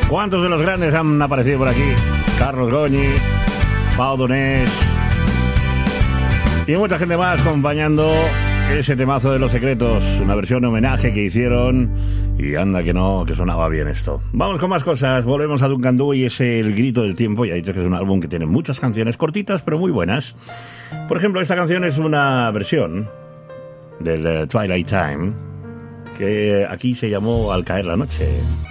¿Cuántos de los grandes han aparecido por aquí? Carlos Goñi, Pau Donés y mucha gente más acompañando ese temazo de Los Secretos, una versión homenaje que hicieron y anda que no, que sonaba bien esto. Vamos con más cosas, volvemos a Duncan Du y es El Grito del Tiempo. Ya he dicho que es un álbum que tiene muchas canciones cortitas pero muy buenas. Por ejemplo, esta canción es una versión del Twilight Time que aquí se llamó Al caer la noche.